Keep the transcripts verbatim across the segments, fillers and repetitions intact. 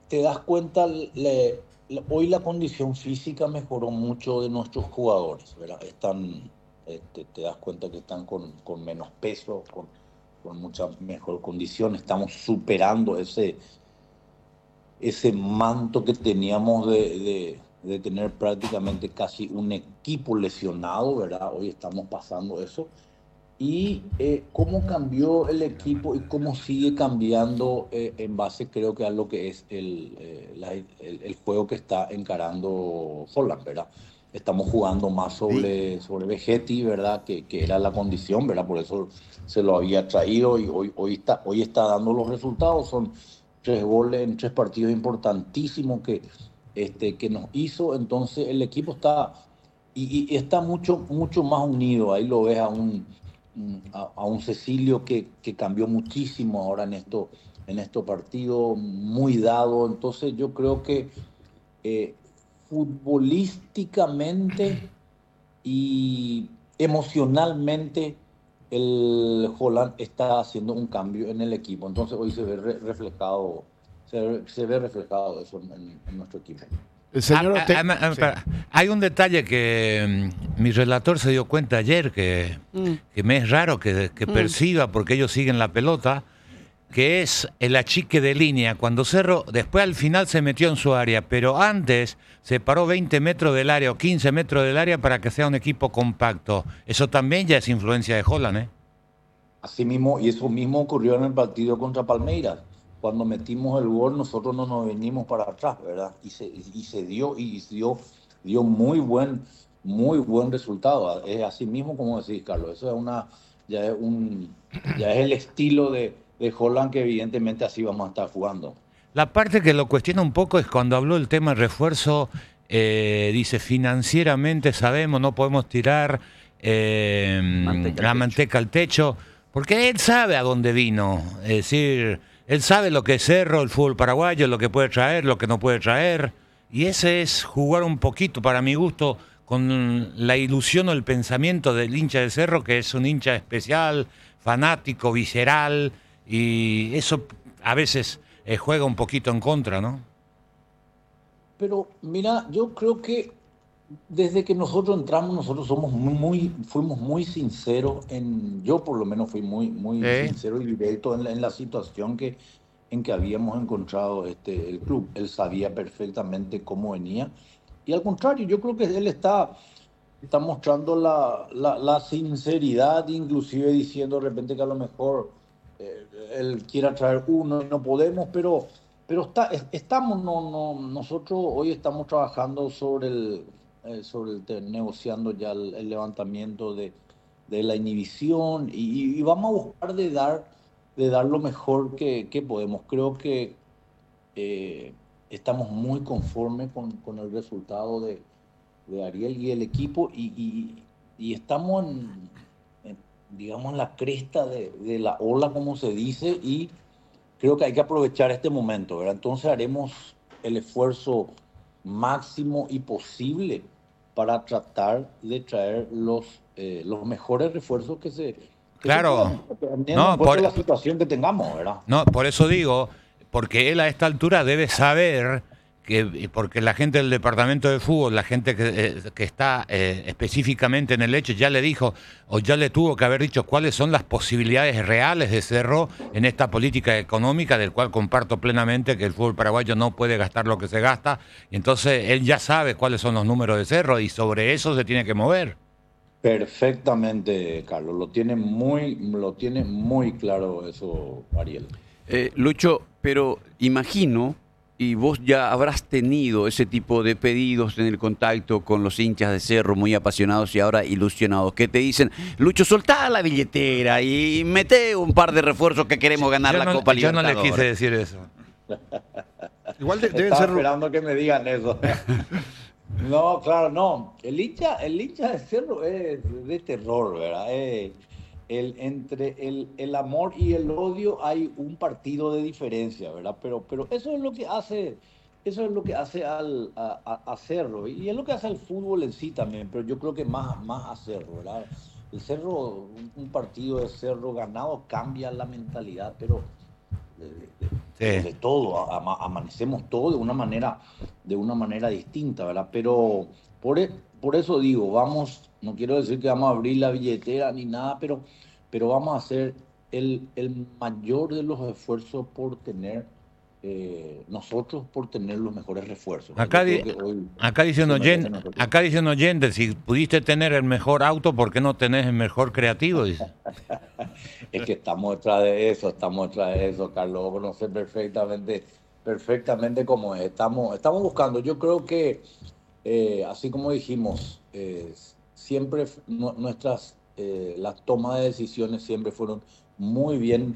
te das cuenta, le, le, hoy la condición física mejoró mucho de nuestros jugadores, ¿verdad? Están, eh, te, te das cuenta que están con, con menos peso, con, con mucha mejor condición. Estamos superando ese, ese manto que teníamos de, de, de tener prácticamente casi un equipo lesionado, ¿verdad? Hoy estamos pasando eso. Y eh, cómo cambió el equipo y cómo sigue cambiando eh, en base, creo que a lo que es el, eh, la- el, el juego que está encarando Holland, ¿verdad? Estamos jugando más Sí. sobre, sobre Vegetti, ¿verdad? Que, que era la condición, ¿verdad? Por eso se lo había traído y hoy, hoy, está, hoy está dando los resultados. Son tres goles en tres partidos importantísimos que, este, que nos hizo. Entonces el equipo está, y, y está mucho, mucho más unido. Ahí lo ves a un a, a un Cecilio que, que cambió muchísimo ahora en esto, en estos partidos, muy dado. Entonces yo creo que eh, futbolísticamente y emocionalmente el Holland está haciendo un cambio en el equipo. Entonces hoy se ve re reflejado, se ve, se ve reflejado eso en, en nuestro equipo. El Ah, señor ah, Ote... ah, ah, Sí. para- Hay un detalle que mm, mi relator se dio cuenta ayer, que, Mm, que me es raro que, que mm. perciba, porque ellos siguen la pelota, que es el achique de línea. Cuando Cerro, después al final se metió en su área, pero antes se paró veinte metros del área o quince metros del área para que sea un equipo compacto. Eso también ya es influencia de Holland, ¿eh? Así mismo, y eso mismo ocurrió en el partido contra Palmeiras. Cuando metimos el gol, nosotros no nos venimos para atrás, ¿verdad? Y se, y se dio, y dio, dio muy buen, muy buen resultado. Es así mismo como decís, Carlos. Eso es una, ya es un, ya es el estilo de, de Holland que evidentemente así vamos a estar jugando. La parte que lo cuestiona un poco es cuando habló el tema refuerzo, eh, dice, financieramente sabemos, no podemos tirar eh, Manteca al la techo. manteca al techo, porque él sabe a dónde vino, es decir, él sabe lo que es Cerro, el fútbol paraguayo, lo que puede traer, lo que no puede traer, y ese es jugar un poquito, para mi gusto, con la ilusión o el pensamiento del hincha de Cerro, que es un hincha especial, fanático, visceral, y eso a veces eh, juega un poquito en contra, ¿no? Pero mira, yo creo que desde que nosotros entramos, nosotros somos muy, fuimos muy sinceros en, yo por lo menos fui muy, muy Sí. sincero y directo en la, en la situación que, en que habíamos encontrado este, el club. Él sabía perfectamente cómo venía. Y al contrario, yo creo que él está, está mostrando la, la, la sinceridad, inclusive diciendo de repente que a lo mejor eh, él quiera traer uno y no podemos, pero, pero está, es- estamos, no, no, nosotros hoy estamos trabajando sobre el, eh, sobre el te- negociando ya el, el levantamiento de, de la inhibición y, y vamos a buscar de dar, de dar lo mejor que, que podemos. Creo que eh, estamos muy conformes con, con el resultado de, de Ariel y el equipo y, y- y estamos en, en, digamos, en la cresta de, de la ola, como se dice, y creo que hay que aprovechar este momento, ¿verdad? Entonces haremos el esfuerzo máximo y posible para tratar de traer los, eh, los mejores refuerzos que se, que se Claro. puedan, teniendo en No, cuenta por, la situación que tengamos, ¿verdad? no, por eso digo, porque él a esta altura debe saber que, porque la gente del departamento de fútbol, la gente que, eh, que está eh, específicamente en el hecho, ya le dijo, o ya le tuvo que haber dicho cuáles son las posibilidades reales de Cerro en esta política económica, del cual comparto plenamente que el fútbol paraguayo no puede gastar lo que se gasta, y entonces él ya sabe cuáles son los números de Cerro y sobre eso se tiene que mover. Perfectamente, Carlos. Lo tiene muy, lo tiene muy claro eso, Ariel. Eh, Lucho, pero imagino, y vos ya habrás tenido ese tipo de pedidos en el contacto con los hinchas de Cerro, muy apasionados y ahora ilusionados, que te dicen, Lucho, soltá la billetera y mete un par de refuerzos que queremos ganar Yo la no, Copa yo no le quise Libertadores. decir eso. Igual de- deben Estaba ser... esperando que me digan eso. No, claro, no. El hincha, el hincha de Cerro es de terror, ¿verdad? Eh, el, entre el, el amor y el odio hay un partido de diferencia, ¿verdad? Pero, pero eso es lo que hace, eso es lo que hace al, a, a- a Cerro. Y es lo que hace el fútbol en sí también, pero yo creo que más, más a Cerro, ¿verdad? El Cerro, un, un partido de Cerro ganado cambia la mentalidad, pero de, de- Sí. de todo, ama- amanecemos todo de una manera, de una manera distinta, ¿verdad? Pero por, e- por eso digo, vamos, no quiero decir que vamos a abrir la billetera ni nada, pero, pero vamos a hacer el, el mayor de los esfuerzos por tener, eh, nosotros por tener los mejores refuerzos, ¿verdad? Acá, Yo di- creo que hoy acá dicen se merece oyentes, nosotros. acá dicen oyentes, si pudiste tener el mejor auto, ¿por qué no tenés el mejor creativo? Dice. Es que estamos detrás de eso, estamos detrás de eso, Carlos. Vos conocés perfectamente, perfectamente cómo es. Estamos, estamos buscando. Yo creo que, eh, así como dijimos, eh, siempre f- nu- nuestras, eh, las tomas de decisiones siempre fueron muy bien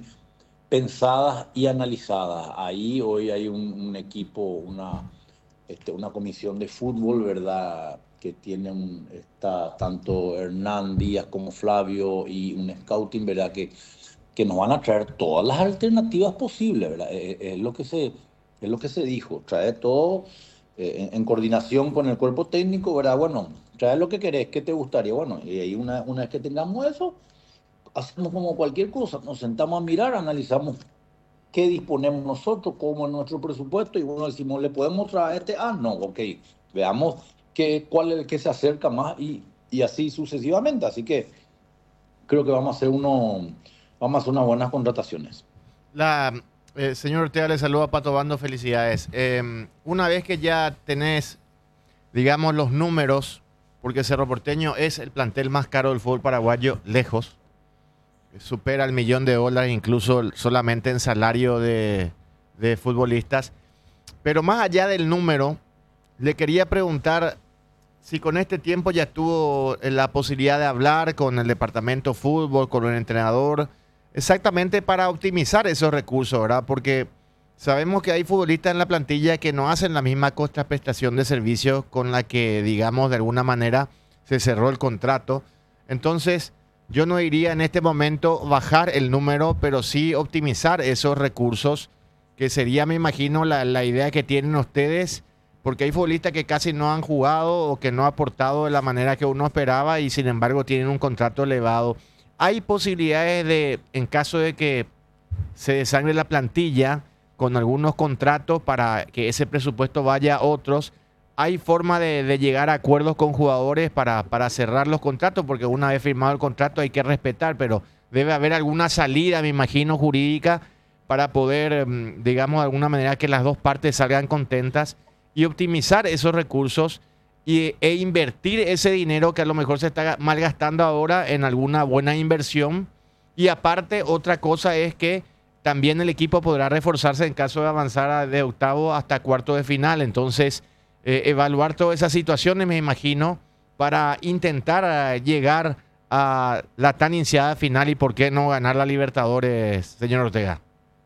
pensadas y analizadas. Ahí hoy hay un, un equipo, una, este, una comisión de fútbol, ¿verdad? Que tiene un, está tanto Hernán Díaz como Flavio y un scouting, ¿verdad? Que, que nos van a traer todas las alternativas posibles, ¿verdad? Es, es lo que se, es lo que se dijo, trae todo eh, en, en coordinación con el cuerpo técnico, ¿verdad? Bueno, trae lo que querés, ¿qué te gustaría? Bueno, y ahí una, una vez que tengamos eso, hacemos como cualquier cosa, nos sentamos a mirar, analizamos qué disponemos nosotros, cómo es nuestro presupuesto, y bueno, decimos, ¿le podemos traer este? Ah, no, ok, veamos qué, cuál es el que se acerca más y, y así sucesivamente. Así que creo que vamos a hacer uno, vamos a hacer unas buenas contrataciones. La, eh, señor Ortega, le saluda a Pato Bando, felicidades. Eh, una vez que ya tenés, digamos, los números, porque Cerro Porteño es el plantel más caro del fútbol paraguayo, lejos, supera el millón de dólares incluso solamente en salario de, de futbolistas. Pero más allá del número, le quería preguntar si con este tiempo ya tuvo la posibilidad de hablar con el departamento de fútbol, con el entrenador, exactamente para optimizar esos recursos, ¿verdad? Porque sabemos que hay futbolistas en la plantilla que no hacen la misma contraprestación de servicios con la que, digamos, de alguna manera se cerró el contrato. Entonces, yo no iría en este momento bajar el número, pero sí optimizar esos recursos, que sería, me imagino, la, la idea que tienen ustedes, porque hay futbolistas que casi no han jugado o que no han aportado de la manera que uno esperaba y sin embargo tienen un contrato elevado. Hay posibilidades de, en caso de que se desangre la plantilla con algunos contratos para que ese presupuesto vaya a otros, hay forma de, de llegar a acuerdos con jugadores para, para cerrar los contratos, porque una vez firmado el contrato hay que respetar, pero debe haber alguna salida, me imagino, jurídica para poder, mm, digamos, de alguna manera que las dos partes salgan contentas y optimizar esos recursos y, e invertir ese dinero que a lo mejor se está malgastando ahora en alguna buena inversión. Y aparte, otra cosa es que también el equipo podrá reforzarse en caso de avanzar a- de octavo hasta cuarto de final. Entonces, eh, evaluar todas esas situaciones, me imagino, para intentar eh, llegar a la tan iniciada final y por qué no ganar la Libertadores, señor Ortega.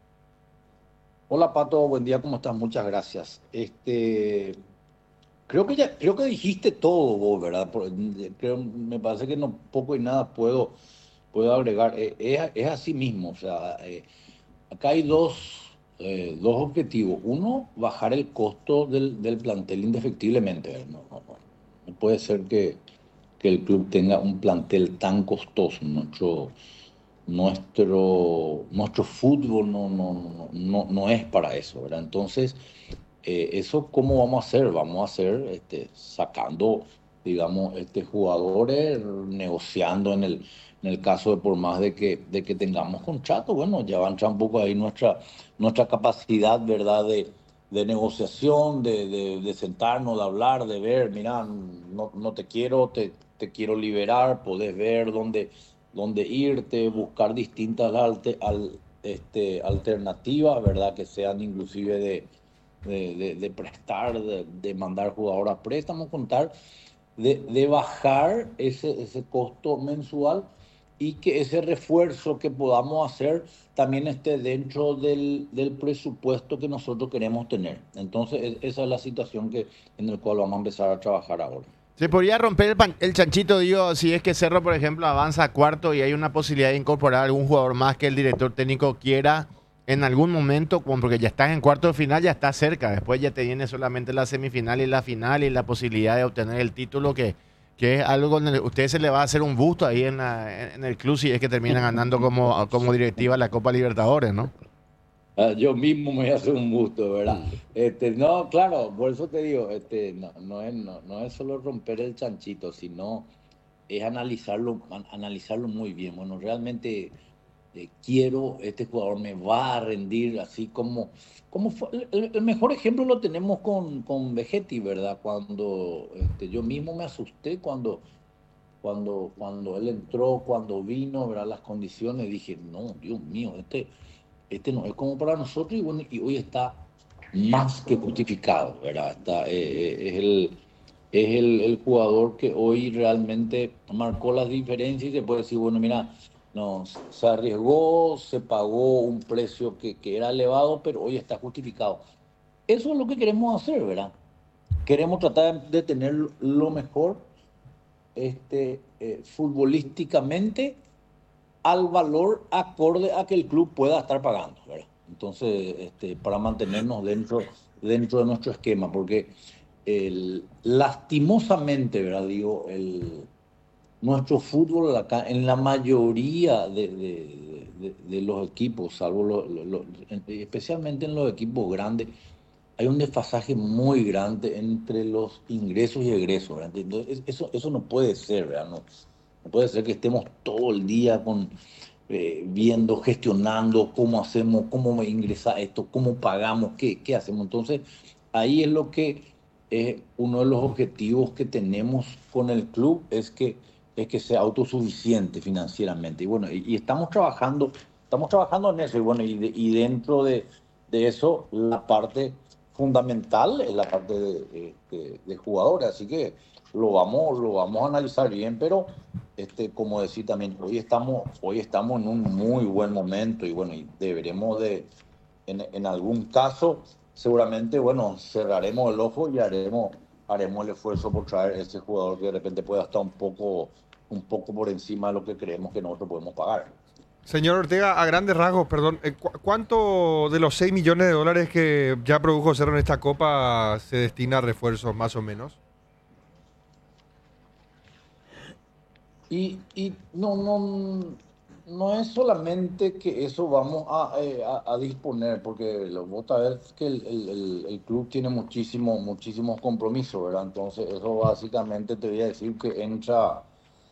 Hola Pato, buen día, ¿cómo estás? Muchas gracias. Este, creo que ya, creo que dijiste todo vos, ¿verdad? Por- creo, me parece que no poco y nada puedo, puedo agregar. Eh, es, es así mismo, o sea, eh, acá hay dos, eh, dos objetivos. Uno, bajar el costo del, del plantel indefectiblemente. ¿Verdad? No, no, no. No puede ser que, que el club tenga un plantel tan costoso. Nuestro, nuestro, nuestro fútbol no, no, no, no, no es para eso, ¿verdad? Entonces, eh, ¿eso cómo vamos a hacer? Vamos a hacer este, sacando, digamos, este, jugadores, negociando en el, en el caso de por más de que, de que tengamos contrato, bueno, ya va a entrar un poco ahí nuestra, nuestra capacidad, ¿verdad? De, de negociación, de, de, de sentarnos, de hablar, de ver, mira, no, no te quiero, te, te quiero liberar, podés ver dónde, dónde irte, buscar distintas alte- al, este, alternativas, ¿verdad? Que sean inclusive de de, de, de prestar, de, de mandar jugador a préstamo, contar, de, de bajar ese, ese costo mensual y que ese refuerzo que podamos hacer también esté dentro del, del presupuesto que nosotros queremos tener. Entonces, es- esa es la situación que, en la cual vamos a empezar a trabajar ahora. Se podría romper el, pan- el chanchito, digo, si es que Cerro, por ejemplo, avanza a cuarto y hay una posibilidad de incorporar algún jugador más que el director técnico quiera en algún momento, como porque ya estás en cuarto de final, ya estás cerca. Después ya te viene solamente la semifinal y la final y la posibilidad de obtener el título, que, que es algo con el que a usted se le va a hacer un busto ahí en, la- en el club si es que terminan ganando como, como directiva la Copa Libertadores, ¿no? Ah, yo mismo me voy a hacer un gusto, ¿verdad? Mm. Este, no, claro, por eso te digo, este, no, no es, no, no es solo romper el chanchito, sino es analizarlo, an- analizarlo muy bien. Bueno, realmente eh, quiero, este jugador me va a rendir así como, como fue- el, el mejor ejemplo lo tenemos con, con Vegetti, ¿verdad? Cuando este, yo mismo me asusté cuando, cuando, cuando él entró, cuando vino, ¿verdad? Las condiciones, dije, no, Dios mío, este, este no es como para nosotros y bueno, y hoy está más que justificado, ¿verdad? Está, eh, eh, es el, es el, el jugador que hoy realmente marcó las diferencias y se puede decir, bueno, mira, no, se arriesgó, se pagó un precio que, que era elevado, pero hoy está justificado. Eso es lo que queremos hacer, ¿verdad? Queremos tratar de tener lo mejor este, eh, futbolísticamente al valor acorde a que el club pueda estar pagando, ¿verdad? Entonces, este, para mantenernos dentro, dentro de nuestro esquema, porque el, lastimosamente, ¿verdad? Digo, el, nuestro fútbol acá, en la mayoría de, de, de, de los equipos, salvo lo, lo, lo, especialmente en los equipos grandes, hay un desfasaje muy grande entre los ingresos y egresos, ¿verdad? Entonces, eso, eso no puede ser, ¿verdad? No, no puede ser que estemos todo el día con, eh, viendo, gestionando cómo hacemos, cómo me ingresa esto, cómo pagamos, qué, qué hacemos. Entonces, ahí es lo que es uno de los objetivos que tenemos con el club, es que, es que sea autosuficiente financieramente. Y bueno, y, y estamos trabajando, estamos trabajando en eso. Y bueno, y, de, y dentro de, de eso, la parte fundamental es la parte de, de, de jugadores. Así que lo vamos, lo vamos a analizar bien, pero este, como decir también, hoy estamos, hoy estamos en un muy buen momento y bueno, y deberemos de, en, en algún caso, seguramente, bueno, cerraremos el ojo y haremos, haremos el esfuerzo por traer ese jugador que de repente pueda estar un poco, un poco por encima de lo que creemos que nosotros podemos pagar. Señor Ortega, a grandes rasgos, perdón, eh, ¿cu- ¿cuánto de los seis millones de dólares que ya produjo Cerro en esta Copa se destina a refuerzos, más o menos? Y, y no, no, no es solamente que eso vamos a, eh, a, a disponer, porque lo, vos sabés que el, el, el- el club tiene muchísimo, muchísimos compromisos, ¿verdad? Entonces eso básicamente te voy a decir que entra,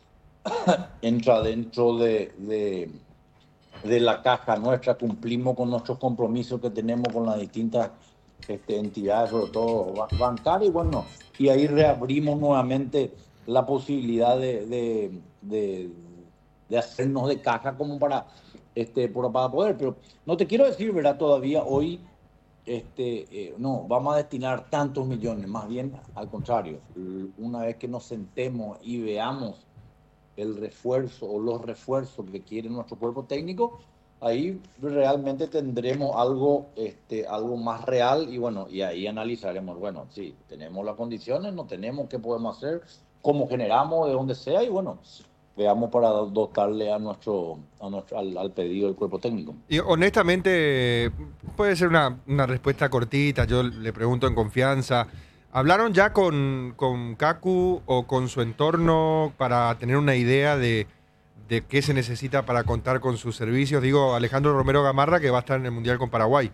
entra dentro de, de, de la caja nuestra, cumplimos con nuestros compromisos que tenemos con las distintas este, entidades, sobre todo ba- bancarias, y bueno, y ahí reabrimos nuevamente la posibilidad de, de, de, de hacernos de caja como para, este, por- para poder, pero no te quiero decir, ¿verdad? Todavía hoy, este, eh, no, vamos a destinar tantos millones, más bien al contrario, una vez que nos sentemos y veamos el refuerzo o los refuerzos que quiere nuestro cuerpo técnico, ahí realmente tendremos algo, este, algo más real y bueno, y ahí analizaremos, bueno, sí, tenemos las condiciones, no tenemos, qué podemos hacer, cómo generamos, de donde sea y bueno, veamos para dotarle a nuestro, a nuestro al, al pedido del cuerpo técnico. Y honestamente, puede ser una, una respuesta cortita, yo le pregunto en confianza. ¿Hablaron ya con, con Kaku o con su entorno para tener una idea de, de qué se necesita para contar con sus servicios? Digo, Alejandro Romero Gamarra, que va a estar en el Mundial con Paraguay.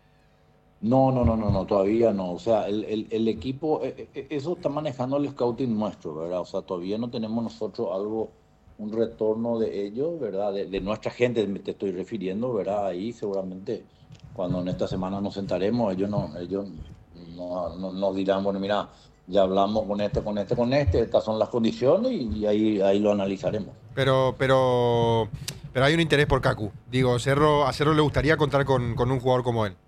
No, no, no, no, no, todavía no. O sea, el, el, el equipo, eh, eh, eso está manejando el scouting nuestro, ¿verdad? O sea, todavía no tenemos nosotros algo, un retorno de ellos, ¿verdad? De, de nuestra gente, me te estoy refiriendo, ¿verdad? Ahí seguramente cuando en esta semana nos sentaremos, ellos no, ellos no, no- nos dirán, bueno, mira, ya hablamos con este, con este, con este, estas son las condiciones y, y ahí, ahí lo analizaremos. Pero, pero, pero hay un interés por Kaku. Digo, Cerro, a Cerro le gustaría contar con, con un jugador como él.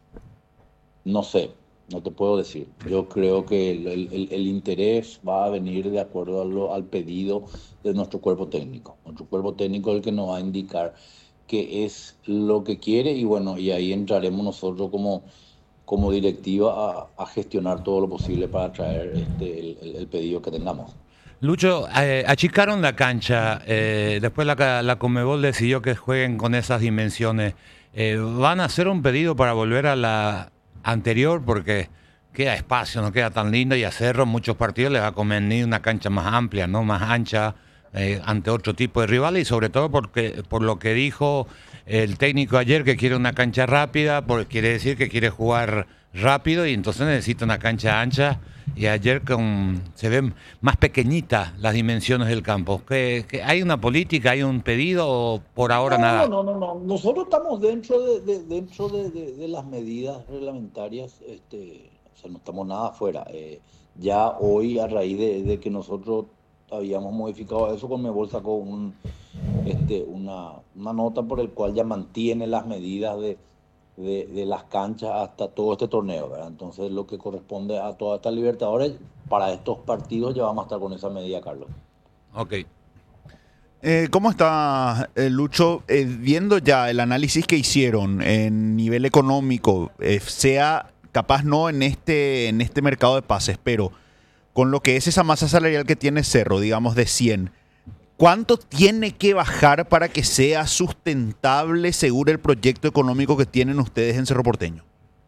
No sé, no te puedo decir. Yo creo que el, el- el- el interés va a venir de acuerdo a lo- al pedido de nuestro cuerpo técnico. Nuestro cuerpo técnico es el que nos va a indicar qué es lo que quiere y bueno, y ahí entraremos nosotros como, como directiva a, a gestionar todo lo posible para traer este, el, el- el pedido que tengamos. Lucho, eh, achicaron la cancha, eh, después la, la Conmebol decidió que jueguen con esas dimensiones. Eh, ¿Van a hacer un pedido para volver a la anterior? Porque queda espacio, no queda tan lindo y a Cerro muchos partidos les va a convenir una cancha más amplia, ¿no? Más ancha, eh, ante otro tipo de rivales y sobre todo porque por lo que dijo el técnico ayer, que quiere una cancha rápida, porque quiere decir que quiere jugar rápido y entonces necesita una cancha ancha. Y ayer con, se ven más pequeñitas las dimensiones del campo. ¿Que, que ¿Hay una política, hay un pedido o por ahora no, nada? No, no, no, no. Nosotros estamos dentro de, de dentro de, de, de las medidas reglamentarias, este, o sea, no estamos nada afuera. Eh, ya hoy, a raíz de, de que nosotros habíamos modificado eso, Conmebol sacó un, este, una, una nota por el cual ya mantiene las medidas de De, de las canchas hasta todo este torneo, ¿verdad? Entonces lo que corresponde a todas estas Libertadores, para estos partidos ya vamos a estar con esa medida, Carlos. Ok. Eh, ¿Cómo está, eh, Lucho? Eh, viendo ya el análisis que hicieron en nivel económico, eh, sea capaz no en este, en este mercado de pases, pero con lo que es esa masa salarial que tiene Cerro, digamos de cien, ¿cuánto tiene que bajar para que sea sustentable según el proyecto económico que tienen ustedes en Cerro Porteño?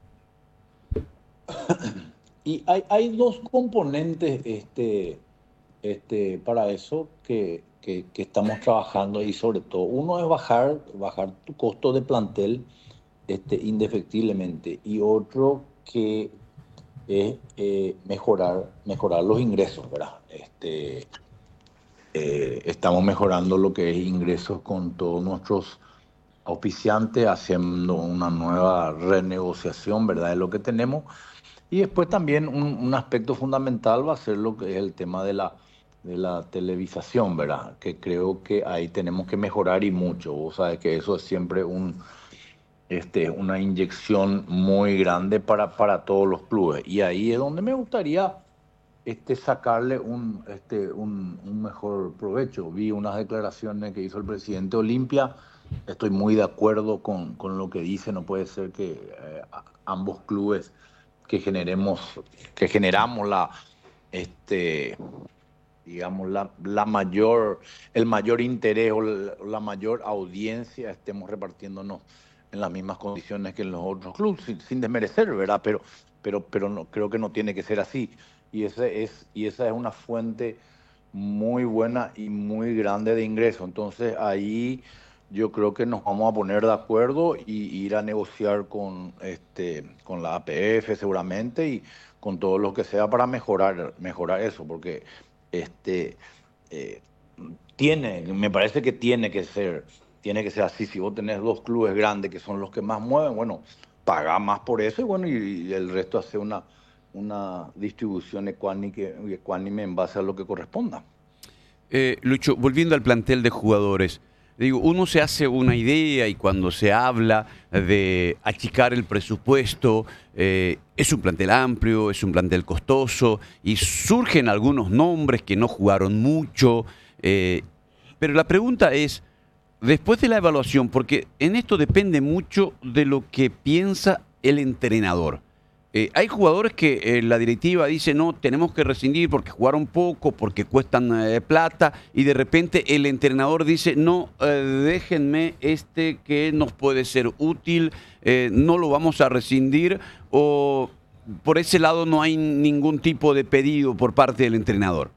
Y hay, hay dos componentes este, este, para eso que, que, que estamos trabajando y sobre todo, uno es bajar, bajar tu costo de plantel este, indefectiblemente y otro que es eh, mejorar, mejorar los ingresos, ¿verdad? Este, Eh, estamos mejorando lo que es ingresos con todos nuestros auspiciantes, haciendo una nueva renegociación, ¿verdad?, de lo que tenemos. Y después también un, un aspecto fundamental va a ser lo que es el tema de la, de la televisación, ¿verdad?, que creo que ahí tenemos que mejorar y mucho. Vos sabés que eso es siempre un, este, una inyección muy grande para, para todos los clubes. Y ahí es donde me gustaría Este, sacarle un, este, un, un mejor provecho. Vi unas declaraciones que hizo el presidente Olimpia, estoy muy de acuerdo con, con lo que dice, no puede ser que eh, ambos clubes que generemos, que generamos la, este, digamos, la, la mayor, el mayor interés o la, la mayor audiencia estemos repartiéndonos en las mismas condiciones que en los otros clubes, sin, sin desmerecer, ¿verdad? Pero, pero, pero no, creo que no tiene que ser así. Y, ese es, y esa es una fuente muy buena y muy grande de ingresos. Entonces ahí yo creo que nos vamos a poner de acuerdo y ir a negociar con, este, con la A P F seguramente y con todo lo que sea para mejorar, mejorar eso, porque este, eh, tiene, me parece que tiene que ser, tiene que ser así. Si vos tenés dos clubes grandes que son los que más mueven, bueno, paga más por eso y bueno, y, y el resto hace una una distribución ecuánime, ecuánime en base a lo que corresponda. Eh, Lucho, volviendo al plantel de jugadores, digo, uno se hace una idea y cuando se habla de achicar el presupuesto, eh, es un plantel amplio, es un plantel costoso y surgen algunos nombres que no jugaron mucho, eh, pero la pregunta es, después de la evaluación, porque en esto depende mucho de lo que piensa el entrenador. Eh, hay jugadores que eh, la directiva dice no, tenemos que rescindir porque jugaron poco, porque cuestan eh, plata y de repente el entrenador dice no, eh, déjenme este que nos puede ser útil, eh, no lo vamos a rescindir, o por ese lado no hay ningún tipo de pedido por parte del entrenador.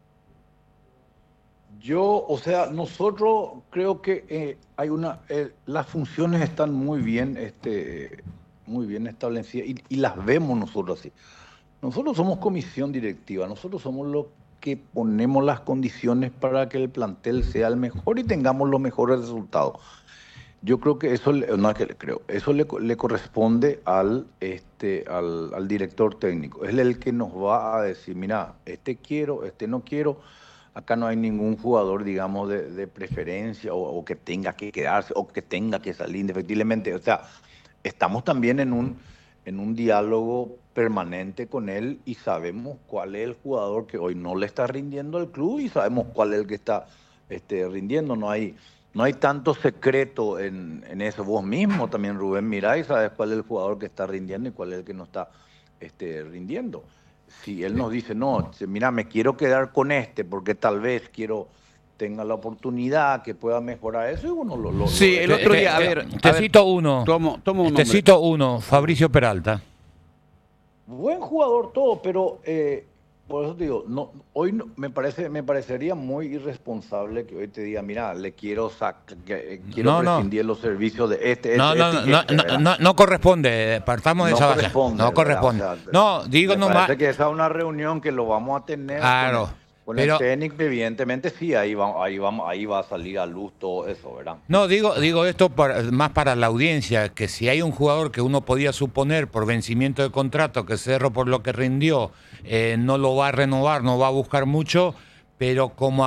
Yo, o sea, nosotros creo que eh, hay una, eh, las funciones están muy bien, este, muy bien establecidas y, y las vemos nosotros así. Nosotros somos comisión directiva, nosotros somos los que ponemos las condiciones para que el plantel sea el mejor y tengamos los mejores resultados. Yo creo que eso, no es que le creo, eso le, le corresponde al, este, al, al director técnico. Es el que nos va a decir, mira, este quiero, este no quiero. Acá no hay ningún jugador, digamos, de, de preferencia o, o que tenga que quedarse o que tenga que salir indefectiblemente. O sea, estamos también en un, en un diálogo permanente con él y sabemos cuál es el jugador que hoy no le está rindiendo al club y sabemos cuál es el que está este, rindiendo. No hay, no hay tanto secreto en, en eso. Vos mismo también, Rubén, mirá y sabes cuál es el jugador que está rindiendo y cuál es el que no está este, rindiendo. Si él nos dice, no, mira, me quiero quedar con este porque tal vez quiero tenga la oportunidad que pueda mejorar eso, y bueno, lo... lo sí, lo, el otro te, día, te, a ver... Te a cito ver, uno. Tomo, tomo un te nombre. cito uno, Fabricio Peralta. Buen jugador todo, pero eh, Por eso te digo, no, hoy no- me parece, me parecería muy irresponsable que hoy te diga, mira, le quiero sac- que- eh, quiero No, no. prescindir de los servicios de este, No, este, no, este y no, este, no, ¿verdad? no, no corresponde, partamos de No esa base. corresponde, No ¿verdad? O corresponde. sea, No, digo me nomás, parece que esa es una reunión que lo vamos a tener con el, claro, con el pero técnico, evidentemente sí, ahí va, ahí vamos, ahí va a salir a luz todo eso, ¿verdad? no, digo, digo esto para- más para la audiencia, que si hay un jugador que uno podía suponer por vencimiento de contrato que Cerro por lo que rindió eh, no lo va a renovar, no va a buscar mucho, pero como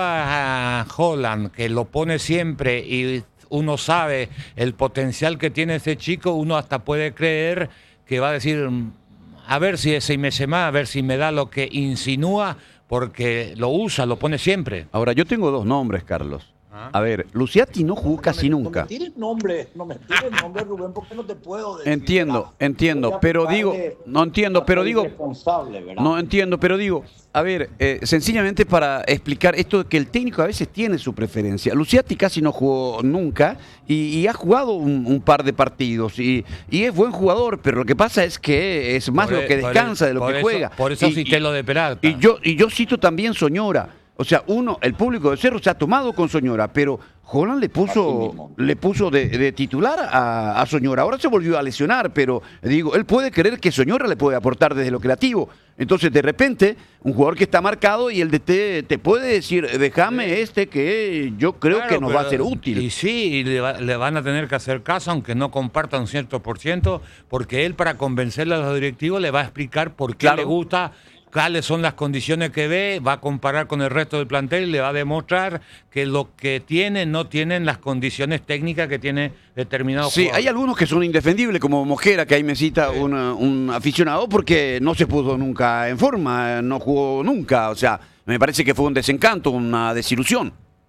actúa Holland, que lo pone siempre y uno sabe el potencial que tiene ese chico, uno hasta puede creer que va a decir, "Mm, a ver si ese meses más, a ver si me da lo que insinúa, porque lo usa, lo pone siempre. Ahora, yo tengo dos nombres, Carlos. Ah. A ver, Luciati no jugó casi no me, nunca. No me tires nombre, no me tires nombre, Rubén, porque no te puedo decir. Entiendo, ¿verdad? entiendo, Voy a pero pecar digo, de- no entiendo, pero soy digo, irresponsable, ¿verdad? no entiendo, pero digo, a ver, eh, sencillamente para explicar esto de que el técnico a veces tiene su preferencia. Luciati casi no jugó nunca y, y ha jugado un, un par de partidos y, y es buen jugador, pero lo que pasa es que es más Por lo e- que por descansa e- de lo por que eso- juega. Por eso Y- cité y- lo de Peralta. Y yo, y yo cito también Soñora. O sea, uno, el público de Cerro se ha tomado con Soñora, pero Holland le Así puso, mismo. le puso de, de titular a, a Soñora. Ahora se volvió a lesionar, pero digo, él puede creer que Soñora le puede aportar desde lo creativo. Entonces, de repente, un jugador que está marcado y el D T te puede decir, déjame este que yo creo Claro, que nos va a pero- ser útil. Y sí, y le, va- le van a tener que hacer caso, aunque no comparta un cierto por ciento, porque él, para convencerle a los directivos, le va a explicar por qué Claro. le gusta, cuáles son las condiciones que ve, va a comparar con el resto del plantel y le va a demostrar que lo que tiene no tienen las condiciones técnicas que tiene determinado Sí, jugador. hay algunos que son indefendibles, como Mosquera, que ahí me cita una- un aficionado, porque no se puso nunca en forma, no jugó nunca. O sea, me parece que fue un desencanto, una desilusión.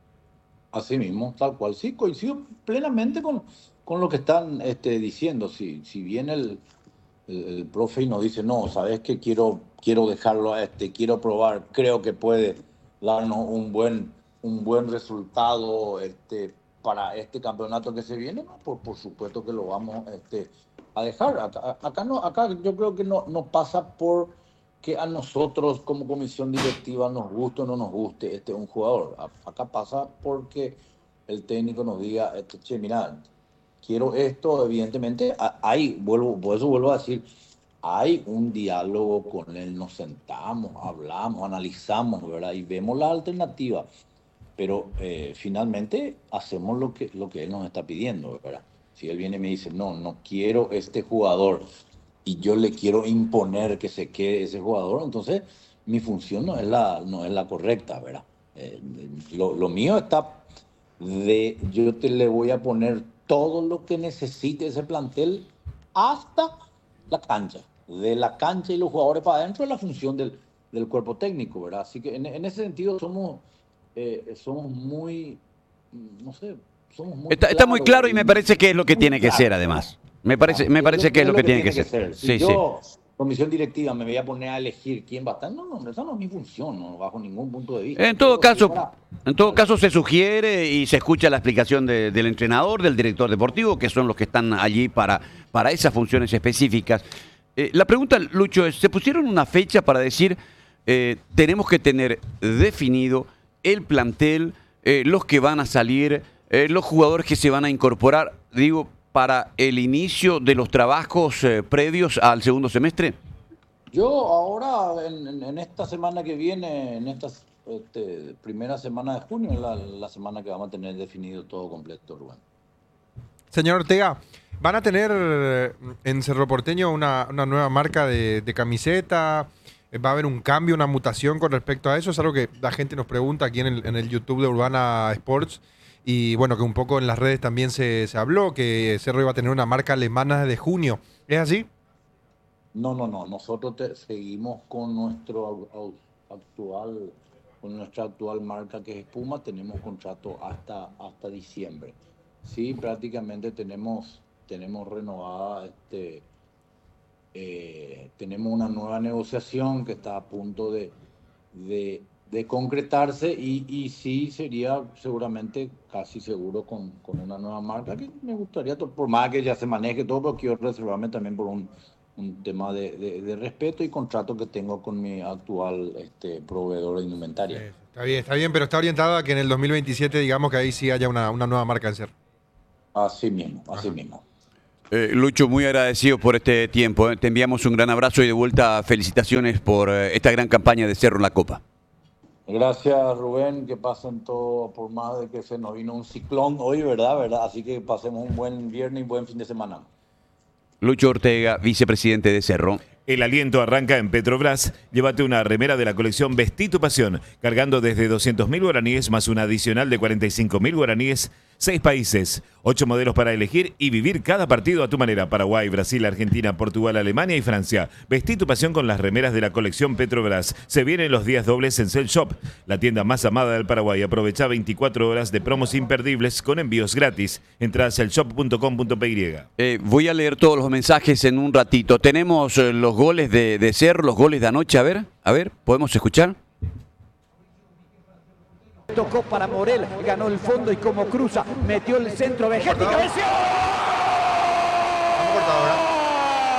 Así mismo, tal cual. Sí, coincido plenamente con, con lo que están este, diciendo. Si, si bien el, el, el profe y nos dice, no, sabes que quiero, quiero dejarlo a este, quiero probar, creo que puede darnos un buen, un buen resultado este, para este campeonato que se viene, no, por, por supuesto que lo vamos este, a dejar. Acá, acá, no, acá yo creo que no, no pasa por que a nosotros como comisión directiva nos guste o no nos guste este un jugador. A- Acá pasa porque el técnico nos diga, este, che, mira, quiero esto, evidentemente, a- hay, vuelvo, por eso vuelvo a decir, hay un diálogo con él, nos sentamos, hablamos, analizamos, ¿verdad? Y vemos la alternativa, pero eh, finalmente hacemos lo que, lo que él nos está pidiendo, ¿verdad? Si él viene y me dice, no, no quiero este jugador y yo le quiero imponer que se quede ese jugador, entonces mi función no es la, no es la correcta, ¿verdad? Eh, lo, lo mío está de yo te le voy a poner todo lo que necesite ese plantel hasta la cancha. De la cancha y los jugadores para adentro es la función del, del cuerpo técnico, ¿verdad? Así que en, en ese sentido somos, eh, somos muy, no sé, somos muy Está, está muy claros, claro y me parece que es lo que muy tiene que claros, ser, ¿no? además. Me parece, me Yo parece creo que es lo que tiene que ser. Si Sí, sí. yo, comisión directiva, me voy a poner a elegir quién va a estar, no, no, esa no es mi función, no, bajo ningún punto de vista. En todo Yo estoy caso, para- en todo caso se sugiere y se escucha la explicación de- del entrenador, del director deportivo, que son los que están allí para, para esas funciones específicas. Eh, la pregunta, Lucho, es, ¿se pusieron una fecha para decir eh, tenemos que tener definido el plantel, eh, los que van a salir, eh, los jugadores que se van a incorporar, digo, para el inicio de los trabajos eh, previos al segundo semestre? Yo ahora, en, en- en esta semana que viene, en esta este, primera semana de junio, es la, la semana que vamos a tener definido todo completo, Rubén. Señor Ortega, ¿van a tener eh, en Cerro Porteño una, una nueva marca de, de camiseta? ¿Va a haber un cambio, una mutación con respecto a eso? Es algo que la gente nos pregunta aquí en el, en el YouTube de Urbana Sports. Y bueno, que un poco en las redes también se, se habló que Cerro iba a tener una marca alemana desde junio. ¿Es así? No, no, no. Nosotros te- seguimos con nuestro au- au- actual, con nuestra actual marca que es Puma. Tenemos contrato hasta hasta diciembre. Sí, prácticamente tenemos tenemos renovada, este, eh, tenemos una nueva negociación que está a punto de de, de concretarse y, y sí sería seguramente casi seguro con, con una nueva marca que me gustaría, to- por más que ya se maneje todo, pero quiero reservarme también por un un tema de, de, de respeto y contrato que tengo con mi actual este, proveedor de indumentaria. Sí, está bien, está bien, pero está orientado a que en el dos mil veintisiete, digamos que ahí sí haya una, una nueva marca en Cerro. Así mismo, así Ajá. mismo. Eh, Lucho, muy agradecido por este tiempo. ¿eh? Te enviamos un gran abrazo y de vuelta felicitaciones por eh, esta gran campaña de Cerro en la Copa. Gracias, Rubén, que pasen todo, por más de que se nos vino un ciclón hoy, ¿verdad? ¿verdad? Así que pasemos un buen viernes y buen fin de semana. Lucho Ortega, vicepresidente de Cerro. El aliento arranca en Petrobras. Llévate una remera de la colección Vestí tu pasión, cargando desde doscientos mil guaraníes más una adicional de cuarenta y cinco mil guaraníes. Seis países, ocho modelos para elegir y vivir cada partido a tu manera. Paraguay, Brasil, Argentina, Portugal, Alemania y Francia. Vestí tu pasión con las remeras de la colección Petrobras. Se vienen los días dobles en Cell Shop, la tienda más amada del Paraguay. Aprovecha veinticuatro horas de promos imperdibles con envíos gratis. Entra a cellshop punto com punto p y. Eh, voy a leer todos los mensajes en un ratito. Tenemos eh, los goles de, de Cerro, los goles de anoche. A ver, a ver, ¿podemos escuchar? Tocó para Morel, ganó el fondo y como cruza, metió el centro, Vegetti, cabeció. Vamos cortado, ¿verdad?